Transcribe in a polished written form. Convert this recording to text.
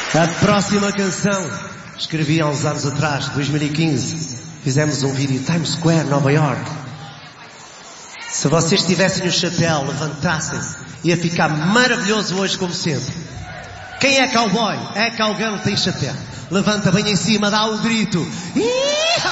A próxima canção escrevi há uns anos atrás, 2015. Fizemos um vídeo Times Square, Nova York. Se vocês tivessem o chapéu, levantassem-se, ia ficar maravilhoso hoje como sempre. Quem é cowboy? É cowgirl, tem chapéu. Levanta bem em cima, dá o grito.